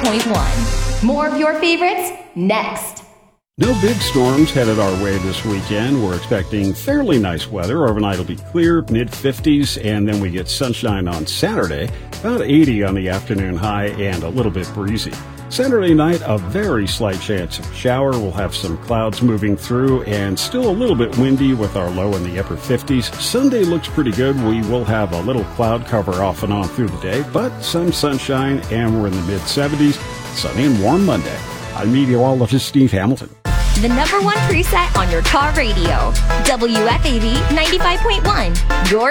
95.1. More of your favorites next. No big storms headed our way this weekend. We're expecting fairly nice weather. Overnight will be clear, mid-50s, and then we get sunshine on Saturday, about 80 on the afternoon high and a little bit breezy. Saturday night, a very slight chance of shower. We'll have some clouds moving through and still a little bit windy with our low in the upper 50s. Sunday looks pretty good. We will have a little cloud cover off and on through the day, but some sunshine, and we're in the mid-70s. Sunny and warm Monday. I'm meteorologist Steve Hamilton. The number one preset on your car radio. WFAV 95.1. Your